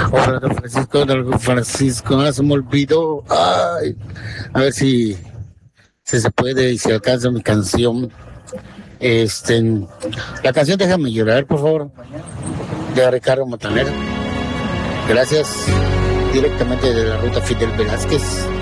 Hola, don Francisco, se me olvidó. Ay, a ver si se puede y si alcanza mi canción. Este, la canción Déjame llorar, por favor, de Ricardo Montaner. Gracias, directamente de la ruta Fidel Velázquez.